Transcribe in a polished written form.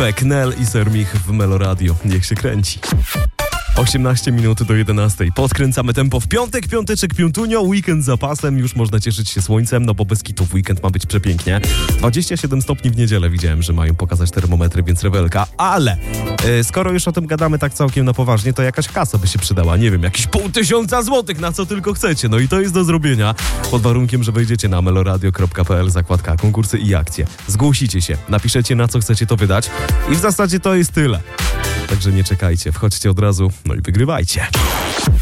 Peknel i Sermich w Meloradio. Niech się kręci. 18 minut do 11. Podkręcamy tempo w piątek, piąteczek, piątunio, weekend za pasem, już można cieszyć się słońcem, no bo bez kitów w weekend ma być przepięknie. 27 stopni w niedzielę widziałem, że mają pokazać termometry, więc rewelka, ale skoro już o tym gadamy tak całkiem na poważnie, to jakaś kasa by się przydała, nie wiem, jakieś 500 złotych, na co tylko chcecie, no i to jest do zrobienia, pod warunkiem, że wejdziecie na meloradio.pl, zakładka konkursy i akcje. Zgłosicie się, napiszecie, na co chcecie to wydać i w zasadzie to jest tyle. Także nie czekajcie, wchodźcie od razu, no i wygrywajcie.